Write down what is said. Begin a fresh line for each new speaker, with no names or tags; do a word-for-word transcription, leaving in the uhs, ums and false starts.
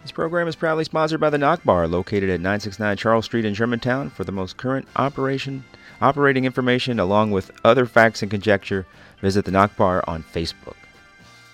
This program is proudly sponsored by the Knock Bar, located at nine sixty-nine Charles Street in Germantown. For the most current operation, operating information, along with other facts and conjecture, visit the Knock Bar on Facebook.